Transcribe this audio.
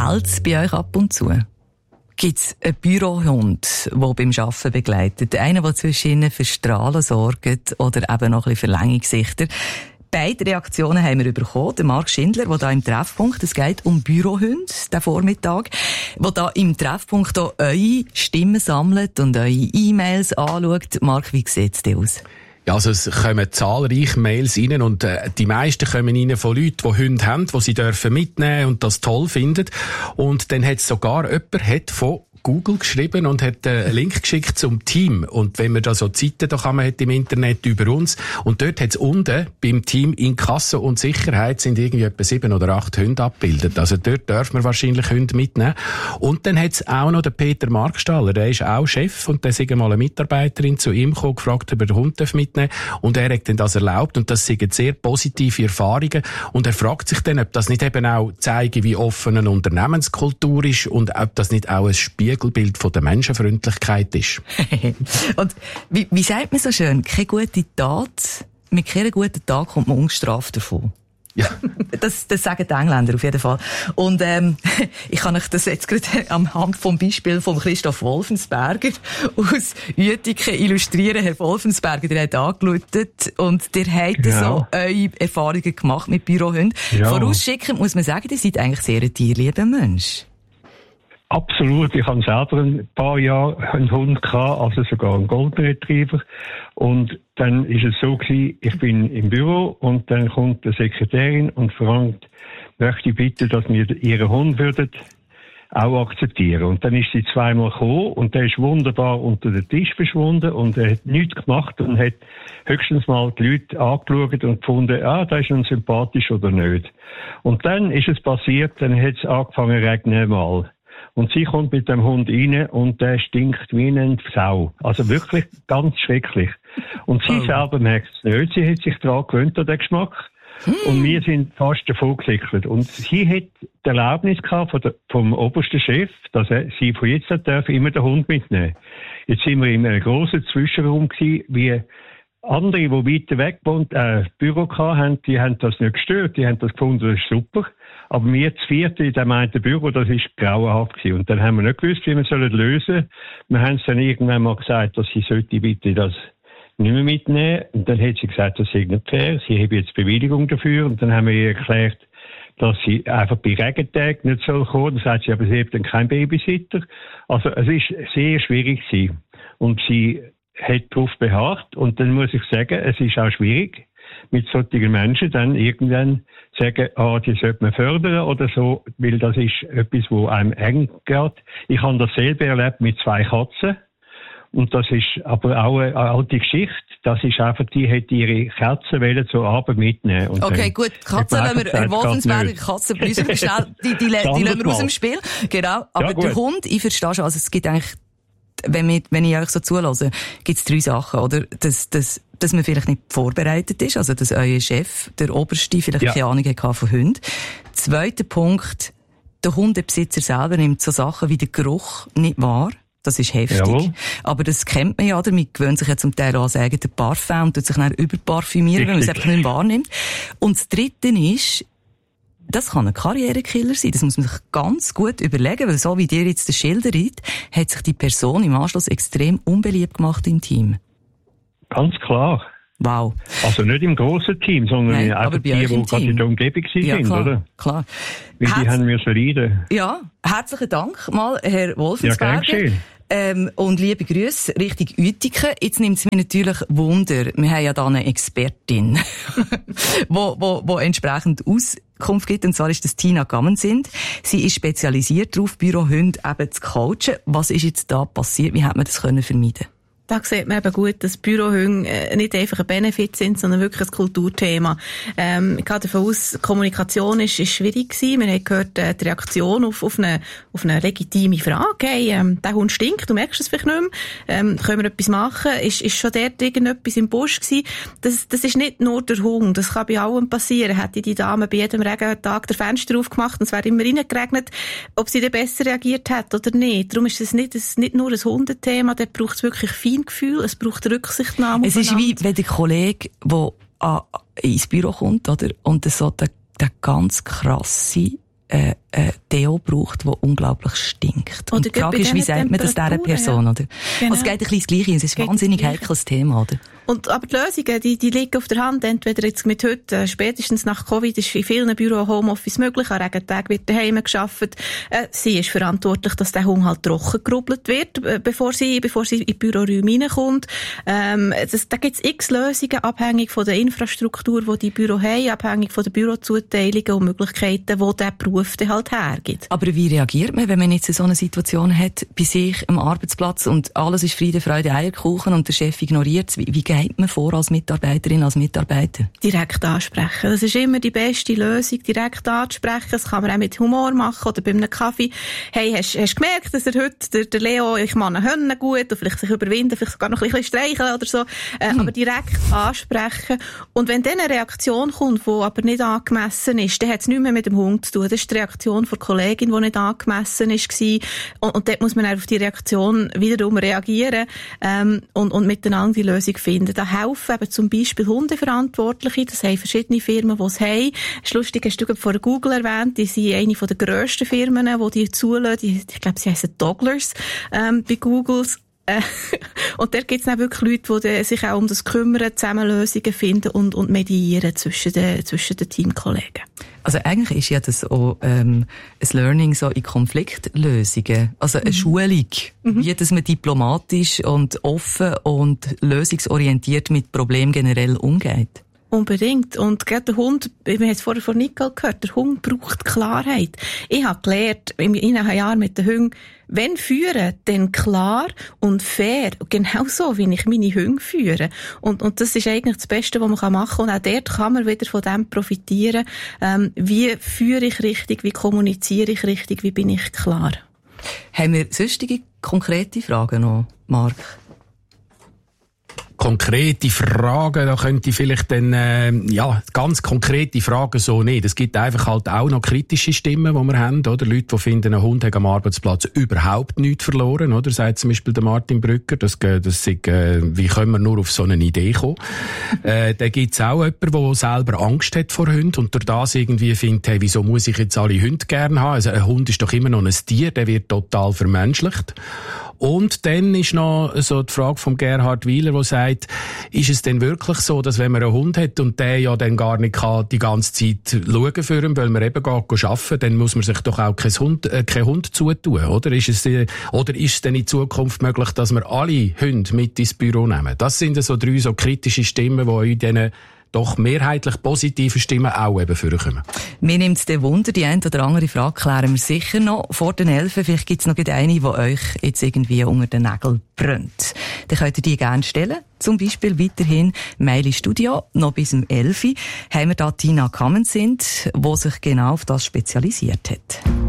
Bellt bei euch ab und zu? Gibt es einen Bürohund, der beim Arbeiten begleitet? Einen, der zwischen ihnen für Strahlen sorgt oder eben noch ein bisschen für Längsichter? Beide Reaktionen haben wir bekommen. Der Marc Schindler, der da im Treffpunkt, es geht um Bürohunde, den Vormittag, der da im Treffpunkt auch eure Stimmen sammelt und eure E-Mails anschaut. Marc, wie sieht es denn aus? Ja, also es kommen zahlreiche Mails rein und die meisten kommen rein von Leuten, die Hunde haben, die sie dürfen mitnehmen und das toll finden. Und dann hat sogar jemand von Google geschrieben und hat einen Link geschickt zum Team. Und wenn man da so Seiten da kann man hat im Internet über uns. Und dort hat es unten beim Team Inkasso und Sicherheit sind irgendwie etwa 7 oder 8 Hunde abgebildet. Also dort darf man wahrscheinlich Hunde mitnehmen. Und dann hat es auch noch den Peter Markstaller, der ist auch Chef und der ist mal eine Mitarbeiterin zu ihm gekommen, gefragt, ob er den Hund mitnehmen darf. Und er hat dann das erlaubt und das sind sehr positive Erfahrungen. Und er fragt sich dann, ob das nicht eben auch zeigen, wie offen eine Unternehmenskultur ist und ob das nicht auch ein Spiegelbild von der Menschenfreundlichkeit ist. Und wie sagt man so schön, keine gute Tat, mit keiner guten Tat kommt man ungestraft davon. Ja. Das sagen die Engländer auf jeden Fall. Und ich kann euch das jetzt gerade am Hand vom Beispiel von Christoph Wolfensberger aus Uetiken illustrieren. Herr Wolfensberger, der hat angeläutet und der hat so eure Erfahrungen gemacht mit Bürohunden. Ja. Vorausschickend muss man sagen, ihr seid eigentlich sehr ein tierlieber Mensch. Absolut. Ich habe selber ein paar Jahre einen Hund gehabt, also sogar einen Golden Retriever. Und dann ist es so gewesen, ich bin im Büro und dann kommt die Sekretärin und fragt, möchte ich bitte, dass wir Ihren Hund würden auch akzeptieren. Und dann ist sie zweimal gekommen und der ist wunderbar unter den Tisch verschwunden und er hat nichts gemacht und hat höchstens mal die Leute angeschaut und gefunden, da ist nun sympathisch oder nicht. Und dann ist es passiert, dann hat es angefangen zu regnen mal. Und sie kommt mit dem Hund rein und der stinkt wie eine Sau. Also wirklich ganz schrecklich. Und sie selber merkt es nicht. Sie hat sich daran gewöhnt, an den Geschmack. Und wir sind fast davon gesickert. Und sie hat die Erlaubnis gehabt vom obersten Chef, dass sie von jetzt an darf immer den Hund mitnehmen. Jetzt sind wir in einem grossen Zwischenraum gewesen, wie andere, die weiter weg wohnt, Büro hatten, die haben das nicht gestört. Die haben das gefunden, das ist super. Aber wir zu viert in dem einen Büro, das ist grauenhaft gewesen. Und dann haben wir nicht gewusst, wie wir es lösen sollen. Wir haben es dann irgendwann mal gesagt, dass sie sollte bitte das nicht mehr mitnehmen. Und dann hat sie gesagt, das sei nicht fair. Sie haben jetzt Bewilligung dafür. Und dann haben wir ihr erklärt, dass sie einfach bei Regentagen nicht soll kommen. Dann sagt sie, aber sie hat dann keinen Babysitter. Also es ist sehr schwierig gewesen. Und sie hat darauf beharrt. Und dann muss ich sagen, es ist auch schwierig, mit solchen Menschen dann irgendwann sagen, die sollte man fördern oder so, weil das ist etwas, wo einem eng geht. Ich habe dasselbe erlebt mit 2 Katzen. Und das ist aber auch eine alte Geschichte. Das ist einfach, die hätte ihre Katzen zur Arbeit mitnehmen. Und okay, gut. Katzen lassen wir, Herr Wolfensberger, Katzen bleiben schnell, die lassen wir aus dem Spiel. Genau. Aber der Hund, ich verstehe schon, also es gibt eigentlich, wenn ich euch so zulasse, gibt es 3 Sachen, oder? Dass man vielleicht nicht vorbereitet ist, also dass euer Chef, der Oberste, vielleicht keine Ahnung hatte von Hunden. Zweiter Punkt, der Hundebesitzer selber nimmt so Sachen wie den Geruch nicht wahr. Das ist heftig. Jawohl. Aber das kennt man ja, oder? Man gewöhnt sich ja zum Teil an sagen, der Parfum und tut sich dann überparfümieren, wenn man es einfach nicht wahrnimmt. Und das Dritte ist, das kann ein Karrierekiller sein. Das muss man sich ganz gut überlegen, weil so wie dir jetzt das schildert, hat sich die Person im Anschluss extrem unbeliebt gemacht im Team. Ganz klar. Wow. Also nicht im grossen Team, sondern einfach die gerade in der Umgebung sind, klar, oder? Klar. Weil die haben müssen leiden. Ja, herzlichen Dank mal, Herr Wolfensberger. Ja, und liebe Grüße Richtung Uetiken. Jetzt nimmt es mich natürlich Wunder. Wir haben ja da eine Expertin, wo entsprechend Auskunft gibt. Und zwar ist das Tina Gammensind. Sie ist spezialisiert darauf, Bürohunde eben zu coachen. Was ist jetzt da passiert? Wie hat man das vermeiden? Da sieht man eben gut, dass Bürohunde nicht einfach ein Benefit sind, sondern wirklich ein Kulturthema. Ich gehe davon aus, Kommunikation ist schwierig gewesen. Wir haben gehört, die Reaktion auf eine legitime Frage. Hey, der Hund stinkt, du merkst es vielleicht nicht mehr. Können wir etwas machen? Ist schon dort irgendetwas im Busch gewesen? Das ist nicht nur der Hund. Das kann bei allem passieren. Hätte die Dame bei jedem Regentag das Fenster aufgemacht und es wäre immer reingeregnet, ob sie dann besser reagiert hat oder nicht. Darum ist es nicht nur ein Hundethema, dort braucht es wirklich viel Gefühl, es braucht Rücksichtnahme. Es ist wie wenn der Kollege, der ins Büro kommt, oder? Und so der ganz krasse Deo braucht, der unglaublich stinkt. Und die Frage ist, wie sagt man das dieser Person, oder? Genau. Also es geht ein bisschen das Gleiche, es ist ein wahnsinnig heikles Thema, oder? Aber die Lösungen, die liegen auf der Hand. Entweder jetzt mit heute, spätestens nach Covid, ist in vielen Büros Homeoffice möglich. An Regentagen wird daheim gearbeitet. Sie ist verantwortlich, dass der Hund halt trocken gerubbelt wird, bevor sie in die Büroräume reinkommt. Da gibt's x Lösungen, abhängig von der Infrastruktur, die die Büro haben, abhängig von der Bürozuteilungen und Möglichkeiten, die der Beruf dann halt hergibt. Aber wie reagiert man, wenn man jetzt so eine Situation hat, bei sich am Arbeitsplatz und alles ist Friede, Freude, Eierkuchen und der Chef ignoriert es? Wie geht man vor als Mitarbeiterin, als Mitarbeiter? Direkt ansprechen. Das ist immer die beste Lösung, direkt ansprechen. Das kann man auch mit Humor machen oder bei einem Kaffee. Hey, hast du gemerkt, dass er heute, der Leo, ich mache Hönne gut, und vielleicht sich überwinden, vielleicht sogar noch ein bisschen streicheln oder so. Aber direkt ansprechen. Und wenn dann eine Reaktion kommt, die aber nicht angemessen ist, dann hat es nichts mehr mit dem Hund zu tun. Das ist die Reaktion von der Kollegin, die nicht angemessen war. Und dort muss man auf die Reaktion wiederum reagieren und miteinander die Lösung finden. Da helfen eben zum Beispiel Hundeverantwortliche, das haben verschiedene Firmen, die es haben. Das ist lustig, hast du von Google erwähnt, die sind eine der grössten Firmen, die zulassen. Ich glaube, sie heissen Dogglers bei Googles. Und dort gibt es dann wirklich Leute, die sich auch um das kümmern, zusammen Lösungen finden und mediieren zwischen den Teamkollegen. Also eigentlich ist ja das auch ein Learning so in Konfliktlösungen, also eine Schulung, wie dass man diplomatisch und offen und lösungsorientiert mit Problemen generell umgeht. Unbedingt. Und gerade der Hund, wir haben es vorher von Nicole gehört, der Hund braucht Klarheit. Ich habe gelernt, in einem Jahr mit den Hunden, wenn führen, dann klar und fair. Genau so, wie ich meine Hunde führe. Und das ist eigentlich das Beste, was man machen kann. Und auch dort kann man wieder von dem profitieren. Wie führe ich richtig? Wie kommuniziere ich richtig? Wie bin ich klar? Haben wir sonstige konkrete Fragen noch, Marc? Konkrete Fragen, da könnte ich vielleicht dann, ganz konkrete Fragen so nicht. Es gibt einfach halt auch noch kritische Stimmen, die wir haben, oder? Leute, die finden, ein Hund hat am Arbeitsplatz überhaupt nichts verloren, oder? Sagt zum Beispiel der Martin Brücker, wie können wir nur auf so eine Idee kommen? Da gibt's auch jemanden, der selber Angst hat vor Hunden und durch das irgendwie findet, hey, wieso muss ich jetzt alle Hunde gerne haben? Also ein Hund ist doch immer noch ein Tier, der wird total vermenschlicht. Und dann ist noch so die Frage von Gerhard Wieler, der sagt, ist es denn wirklich so, dass wenn man einen Hund hat und der ja dann gar nicht kann die ganze Zeit schauen für ihn, weil man eben geht arbeiten, dann muss man sich doch auch kein Hund zutun, oder? Ist es denn in Zukunft möglich, dass wir alle Hunde mit ins Büro nehmen? Das sind so 3 so kritische Stimmen, die in diesen doch mehrheitlich positive Stimmen auch eben vorkommen. Mir nimmt es den Wunder, die eine oder andere Frage klären wir sicher noch vor den 11. Vielleicht gibt es noch eine, die euch jetzt irgendwie unter den Nägeln brennt. Dann könnt ihr die gerne stellen. Zum Beispiel weiterhin Mail ins Studio. Noch bis zum 11. haben wir da Tina Kammensind, die sich genau auf das spezialisiert hat.